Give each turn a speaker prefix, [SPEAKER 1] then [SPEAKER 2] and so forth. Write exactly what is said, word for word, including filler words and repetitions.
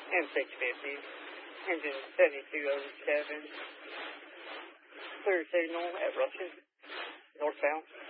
[SPEAKER 1] M six fifty, engine seventy-two oh seven, clear signal at Russian, northbound.